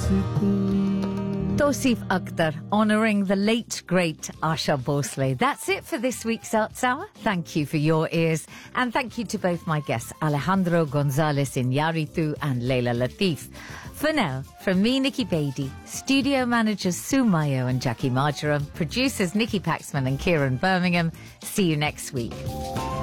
Tosif Akhtar, honouring the late, great Asha Bhosle. That's it for this week's Arts Hour. Thank you for your ears. And thank you to both my guests, Alejandro Gonzalez Iñárritu and Leila Latif. For now, from me, Nikki Beattie, studio managers Sue Mayo and Jackie Marjoram, producers Nikki Paxman and Kieran Birmingham, see you next week.